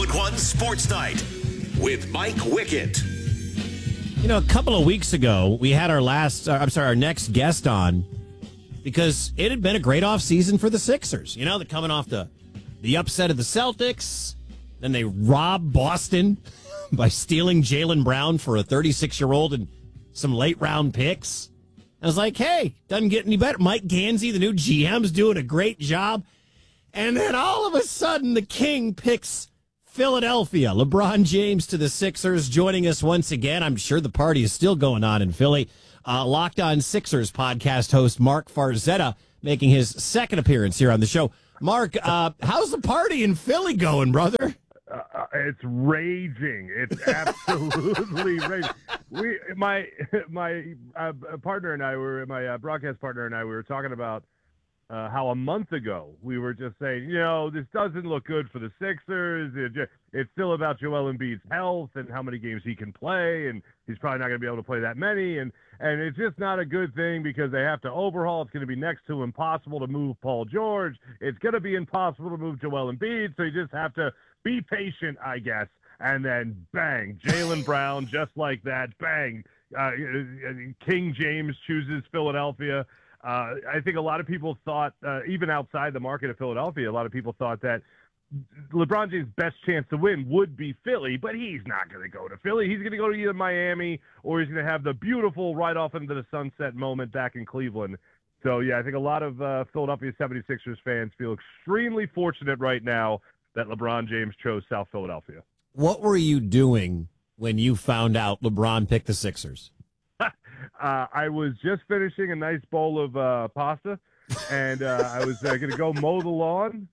Westwood One Sports Night with Mike Wickett. You know, a couple of weeks ago, we had our next guest on because it had been a great offseason for the Sixers. You know, they're coming off the upset of the Celtics. Then they robbed Boston by stealing Jaylen Brown for a 36-year-old and some late-round picks. I was like, hey, doesn't get any better. Mike Gansey, the new GM's doing a great job. And then all of a sudden, the King picks Philadelphia. LeBron James to the Sixers joining us once again. I'm sure the party is still going on in Philly. Locked On Sixers podcast host Mark Farzetta making his second appearance here on the show. Mark, how's the party in Philly going, brother? It's raging. It's absolutely raging. My partner and I my broadcast partner and I, we were talking about how a month ago we were just saying, this doesn't look good for the Sixers. It's still about Joel Embiid's health and how many games he can play, and he's probably not going to be able to play that many, and it's just not a good thing because they have to overhaul. It's going to be next to impossible to move Paul George. It's going to be impossible to move Joel Embiid, so you just have to be patient, I guess. And then, bang, Jaylen Brown, just like that, bang, King James chooses Philadelphia. I think a lot of people thought, even outside the market of Philadelphia, a lot of people thought that LeBron James' best chance to win would be Philly, but he's not going to go to Philly. He's going to go to either Miami or he's going to have the beautiful right off into the sunset moment back in Cleveland. So, yeah, I think a lot of Philadelphia 76ers fans feel extremely fortunate right now that LeBron James chose South Philadelphia. What were you doing when you found out LeBron picked the Sixers? I was just finishing a nice bowl of pasta, and I was going to go mow the lawn.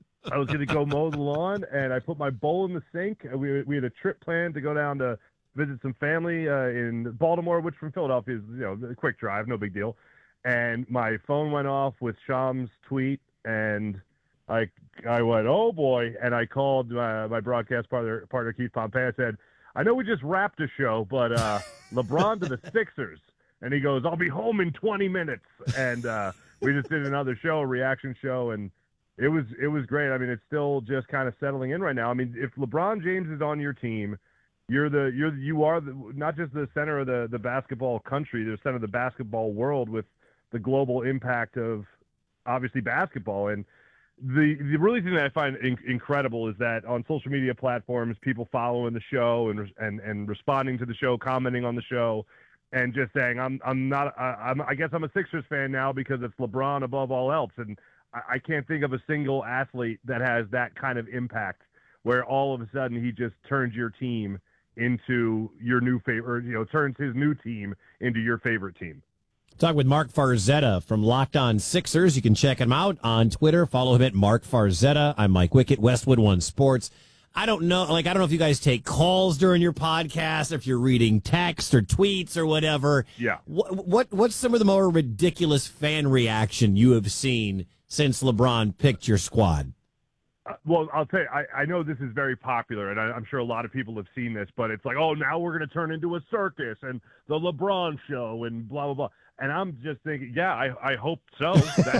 And I put my bowl in the sink. We had a trip planned to go down to visit some family in Baltimore, which from Philadelphia is a quick drive, no big deal. And my phone went off with Sham's tweet, and I went, oh boy! And I called my broadcast partner Keith Pompey. I said, I know we just wrapped a show, but LeBron to the Sixers. And he goes, I'll be home in 20 minutes. And we just did another show, a reaction show, and it was great. I mean, it's still just kind of settling in right now. I mean, if LeBron James is on your team, you are not just the center of the basketball country, the center of the basketball world with the global impact of obviously basketball. And the really thing that I find incredible is that on social media platforms, people following the show and responding to the show, commenting on the show, and just saying, I guess I'm a Sixers fan now because it's LeBron above all else. And I can't think of a single athlete that has that kind of impact where all of a sudden he just turns your team into your new favorite, turns his new team into your favorite team. Talk with Mark Farzetta from Locked On Sixers. You can check him out on Twitter. Follow him at Mark Farzetta. I'm Mike Wickett, Westwood One Sports. I don't know if you guys take calls during your podcast, if you're reading text or tweets or whatever. Yeah. What's some of the more ridiculous fan reaction you have seen since LeBron picked your squad? Well, I'll tell you, I know this is very popular, and I'm sure a lot of people have seen this, but it's like, oh, now we're going to turn into a circus and the LeBron show and blah, blah, blah. And I'm just thinking, yeah, I hope so.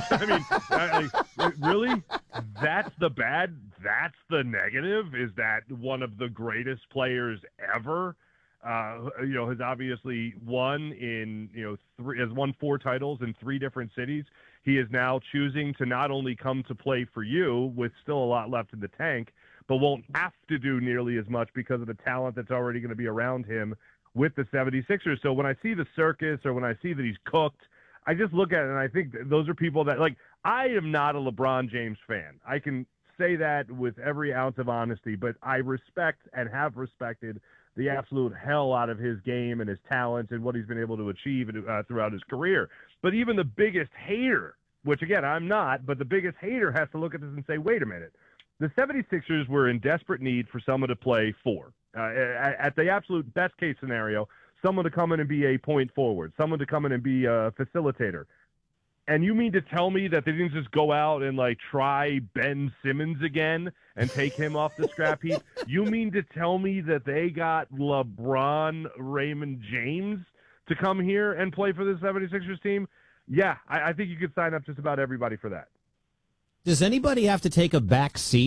Really? That's the bad? That's the negative? Is that one of the greatest players ever, has obviously won has won 4 titles in 3 different cities. He is now choosing to not only come to play for you with still a lot left in the tank, but won't have to do nearly as much because of the talent that's already going to be around him with the 76ers. So when I see the circus or when I see that he's cooked, I just look at it and I think those are people that, like, I am not a LeBron James fan. I can say that with every ounce of honesty, but I respect and have respected the absolute hell out of his game and his talents and what he's been able to achieve throughout his career. But even the biggest hater, which again, I'm not, but the biggest hater has to look at this and say, wait a minute. The 76ers were in desperate need for someone to play for. At the absolute best case scenario, someone to come in and be a point forward, someone to come in and be a facilitator. And you mean to tell me that they didn't just go out and, like, try Ben Simmons again and take him off the scrap heap? You mean to tell me that they got LeBron Raymond James to come here and play for the 76ers team? Yeah, I think you could sign up just about everybody for that. Does anybody have to take a back seat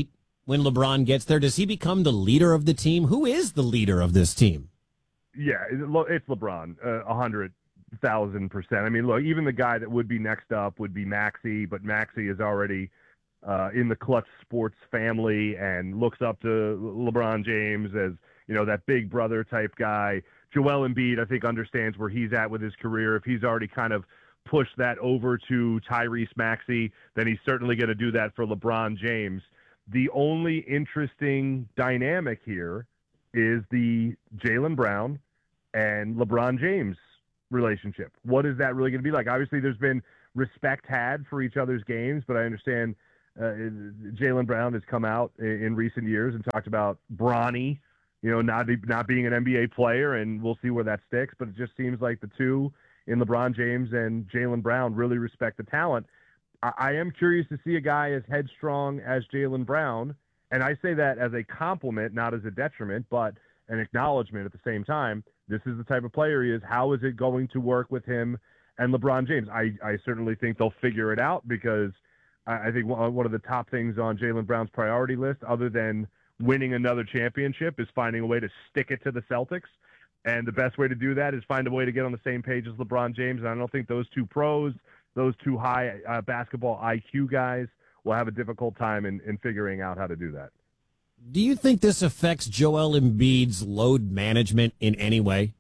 when LeBron gets there? Does he become the leader of the team? Who is the leader of this team? Yeah, it's LeBron, 100,000%. I mean, look, even the guy that would be next up would be Maxey, but Maxey is already in the Clutch Sports family and looks up to LeBron James as, that big brother type guy. Joel Embiid, I think, understands where he's at with his career. If he's already kind of pushed that over to Tyrese Maxey, then he's certainly going to do that for LeBron James. The only interesting dynamic here is the Jaylen Brown and LeBron James relationship. What is that really going to be like? Obviously, there's been respect had for each other's games, but I understand Jaylen Brown has come out in recent years and talked about Bronny, not being an NBA player, and we'll see where that sticks. But it just seems like the two in LeBron James and Jaylen Brown really respect the talent. I am curious to see a guy as headstrong as Jaylen Brown, and I say that as a compliment, not as a detriment, but an acknowledgement at the same time. This is the type of player he is. How is it going to work with him and LeBron James? I certainly think they'll figure it out, because I think one of the top things on Jaylen Brown's priority list, other than winning another championship, is finding a way to stick it to the Celtics. And the best way to do that is find a way to get on the same page as LeBron James. And I don't think those two pros, those two high basketball IQ guys, will have a difficult time in figuring out how to do that. Do you think this affects Joel Embiid's load management in any way?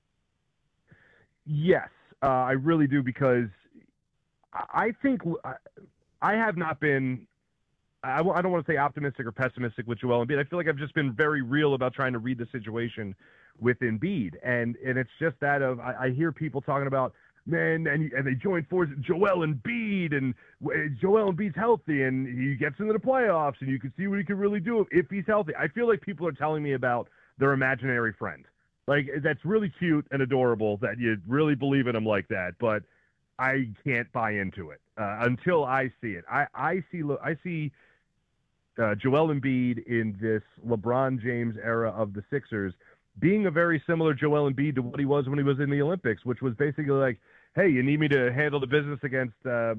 Yes, I really do, because I think I have not been, I don't want to say optimistic or pessimistic with Joel Embiid. I feel like I've just been very real about trying to read the situation with Embiid. And it's just that I hear people talking about, man, and they join forces, Joel Embiid, and Joel Embiid's healthy, and he gets into the playoffs, and you can see what he can really do if he's healthy. I feel like people are telling me about their imaginary friend. Like, that's really cute and adorable that you really believe in him like that, but I can't buy into it until I see it. I see Joel Embiid in this LeBron James era of the Sixers being a very similar Joel Embiid to what he was when he was in the Olympics, which was basically like, hey, you need me to handle the business against,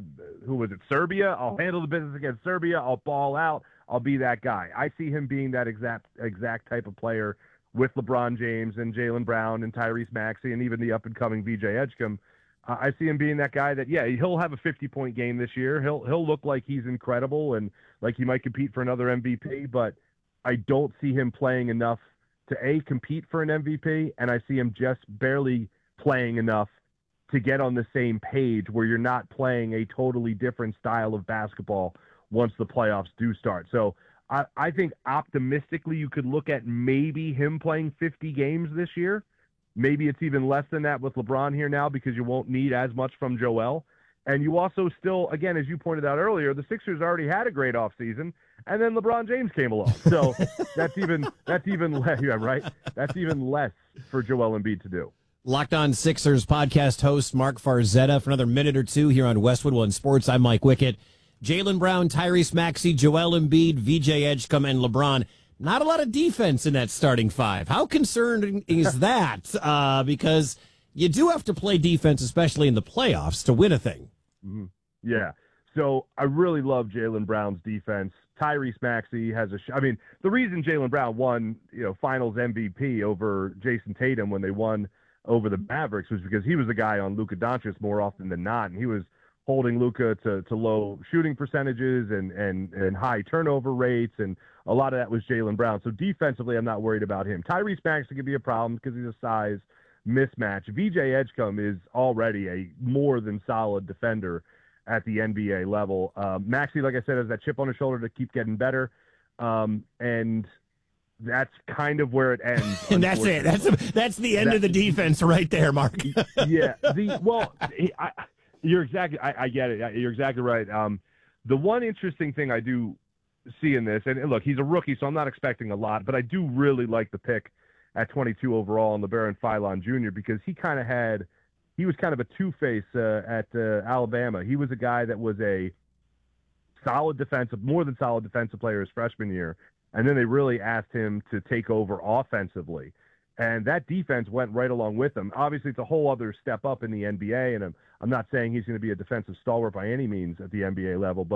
Serbia? I'll handle the business against Serbia. I'll ball out. I'll be that guy. I see him being that exact type of player with LeBron James and Jaylen Brown and Tyrese Maxey and even the up-and-coming VJ Edgecombe. I see him being that guy that, yeah, he'll have a 50-point game this year. He'll look like he's incredible and like he might compete for another MVP, but I don't see him playing enough to, A, compete for an MVP, and I see him just barely playing enough to get on the same page where you're not playing a totally different style of basketball once the playoffs do start. So I think optimistically you could look at maybe him playing 50 games this year. Maybe it's even less than that with LeBron here now, because you won't need as much from Joel. And you also still, again, as you pointed out earlier, the Sixers already had a great offseason, and then LeBron James came along. So that's even less, yeah, right? That's even less for Joel Embiid to do. Locked On Sixers podcast host Mark Farzetta for another minute or two here on Westwood One Sports. I'm Mike Wickett. Jaylen Brown, Tyrese Maxey, Joel Embiid, VJ Edgecombe, and LeBron. Not a lot of defense in that starting five. How concerning is that? Because you do have to play defense, especially in the playoffs, to win a thing. Mm-hmm. Yeah. So I really love Jaylen Brown's defense. Tyrese Maxey has the reason Jaylen Brown won, finals MVP over Jason Tatum when they won over the Mavericks was because he was the guy on Luka Doncic more often than not. And he was holding Luka to low shooting percentages and high turnover rates. And a lot of that was Jaylen Brown. So defensively, I'm not worried about him. Tyrese Maxey could be a problem because he's a size mismatch. VJ Edgecombe is already a more than solid defender at the NBA level. Maxey, like I said, has that chip on his shoulder to keep getting better. And that's kind of where it ends. And that's it. That's the end of the defense right there, Mark. Yeah. You're exactly. I get it. You're exactly right. The one interesting thing I do see in this, and look, he's a rookie, so I'm not expecting a lot, but I do really like the pick at 22 overall on LeBaron Philon Jr. because he was kind of a two-face at Alabama. He was a guy that was a more than solid defensive player his freshman year. And then they really asked him to take over offensively. And that defense went right along with him. Obviously, it's a whole other step up in the NBA, and I'm not saying he's going to be a defensive stalwart by any means at the NBA level, but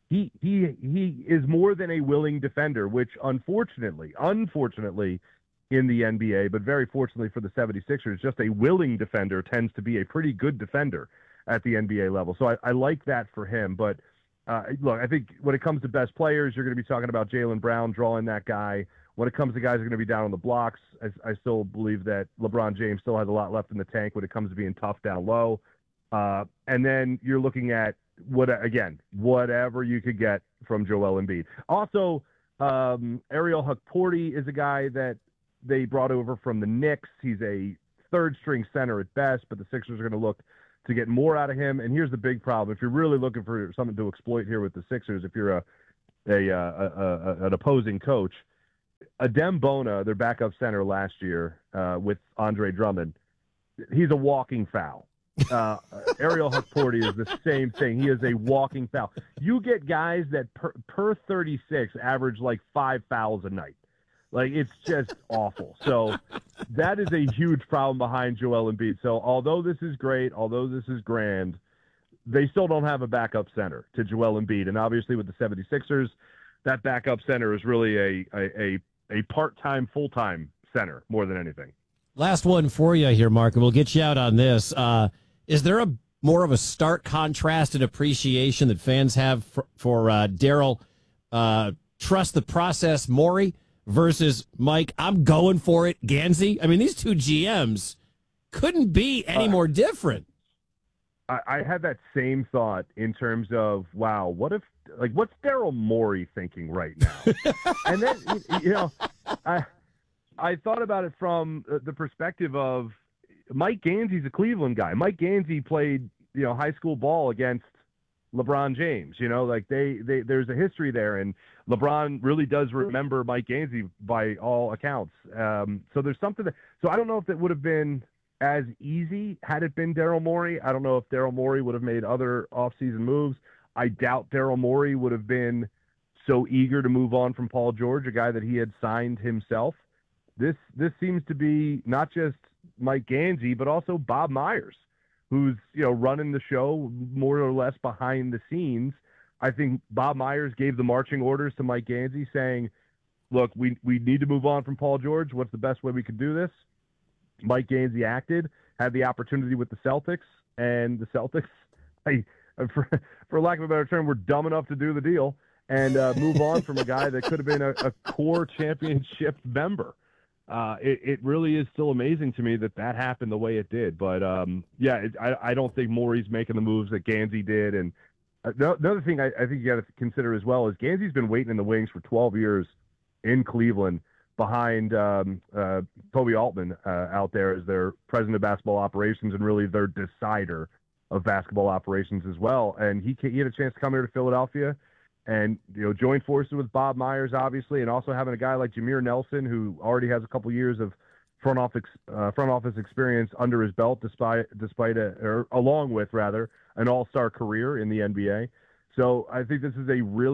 he is more than a willing defender, which unfortunately in the NBA, but very fortunately for the 76ers, just a willing defender tends to be a pretty good defender at the NBA level. So I like that for him. But look, I think when it comes to best players, you're going to be talking about Jaylen Brown drawing that guy. When it comes to guys who are going to be down on the blocks, I still believe that LeBron James still has a lot left in the tank when it comes to being tough down low. And then you're looking at whatever you could get from Joel Embiid. Also, Ariel Hukporti is a guy that they brought over from the Knicks. He's a third-string center at best, but the Sixers are going to look to get more out of him. And here's the big problem: if you're really looking for something to exploit here with the Sixers, if you're an opposing coach, Adem Bona, their backup center last year with Andre Drummond, he's a walking foul. Ariel Hukporti is the same thing. He is a walking foul. You get guys that per 36 average like 5 fouls a night. Like, it's just awful. So that is a huge problem behind Joel Embiid. So although this is great, although this is grand, they still don't have a backup center to Joel Embiid. And obviously with the 76ers, that backup center is really a part-time, full-time center more than anything. Last one for you here, Mark, and we'll get you out on this. Is there a more of a stark contrast and appreciation that fans have for Daryl trust the process Morey versus Mike, I'm going for it, Gansey? I mean, these two GMs couldn't be any more different. I had that same thought in terms of, wow, what's Daryl Morey thinking right now? And then, I thought about it from the perspective of Mike Gansey's a Cleveland guy. Mike Gansey played, high school ball against LeBron James. There's a history there, and LeBron really does remember Mike Gansey by all accounts. So there's something so I don't know if it would have been as easy had it been Daryl Morey. I don't know if Daryl Morey would have made other offseason moves. I doubt Daryl Morey would have been so eager to move on from Paul George, a guy that he had signed himself. This seems to be not just Mike Gansey, but also Bob Myers, who's running the show more or less behind the scenes. I think Bob Myers gave the marching orders to Mike Gansey saying, look, we need to move on from Paul George. What's the best way we could do this? Mike Gansey acted, had the opportunity with the Celtics, and the Celtics, for lack of a better term, were dumb enough to do the deal and move on from a guy that could have been a core championship member. It really is still amazing to me that happened the way it did. But, I don't think Morey's making the moves that Gansey did. And another thing I think you got to consider as well is Gansey's been waiting in the wings for 12 years in Cleveland behind Toby Altman out there as their president of basketball operations and really their decider of basketball operations as well. And he had a chance to come here to Philadelphia and join forces with Bob Myers, obviously, and also having a guy like Jameer Nelson, who already has a couple years of front office experience under his belt, along with an all-star career in the NBA. So I think this is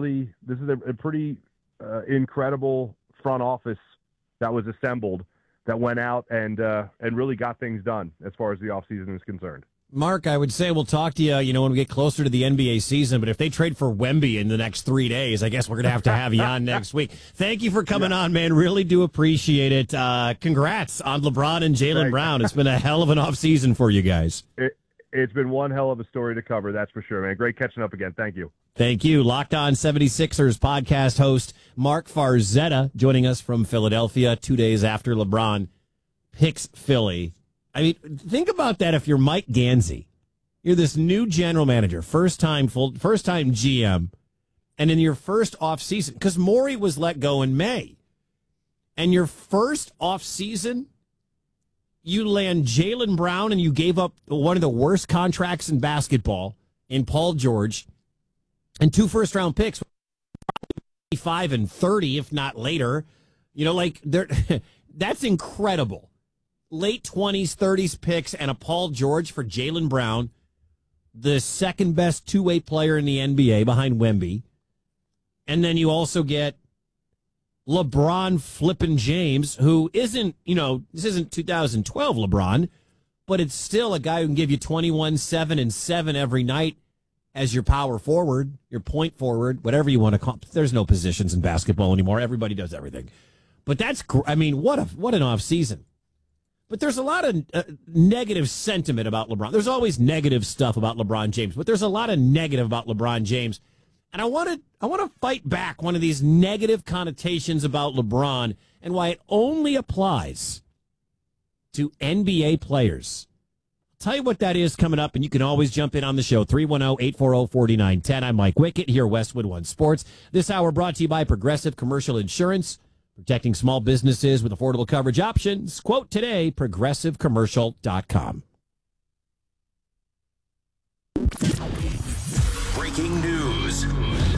a pretty incredible front office that was assembled, that went out and really got things done as far as the offseason is concerned. Mark, I would say we'll talk to you, when we get closer to the NBA season, but if they trade for Wemby in the next 3 days, I guess we're going to have you on next week. Thank you for coming on, man. Really do appreciate it. Congrats on LeBron and Jaylen Brown. It's been a hell of an offseason for you guys. It's been one hell of a story to cover, that's for sure, man. Great catching up again. Thank you. Thank you. Locked On 76ers podcast host Mark Farzetta joining us from Philadelphia 2 days after LeBron picks Philly. I mean, think about that. If you're Mike Gansey, you're this new general manager, first time GM, and in your first offseason, because Morey was let go in May, and your first offseason, you land Jaylen Brown and you gave up one of the worst contracts in basketball in Paul George, and 2 first-round picks, 5 and 30, if not later. That's incredible. Late 20s, 30s picks and a Paul George for Jaylen Brown, the second best two-way player in the NBA behind Wemby. And then you also get LeBron flipping James, who isn't, this isn't 2012 LeBron, but it's still a guy who can give you 21, 7, and 7 every night as your power forward, your point forward, whatever you want to call it. There's no positions in basketball anymore. Everybody does everything. But what an off season. But there's a lot of negative sentiment about LeBron. There's always negative stuff about LeBron James, but there's a lot of negative about LeBron James. And I want to fight back one of these negative connotations about LeBron and why it only applies to NBA players. I'll tell you what that is coming up, and you can always jump in on the show, 310-840-4910. I'm Mike Wickett here, Westwood One Sports. This hour brought to you by Progressive Commercial Insurance, protecting small businesses with affordable coverage options. Quote today, progressivecommercial.com. Breaking news.